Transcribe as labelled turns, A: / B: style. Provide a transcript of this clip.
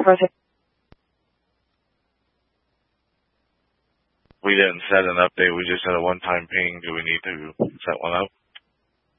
A: We didn't set an update. We just had a one-time ping. Do we need to set one up?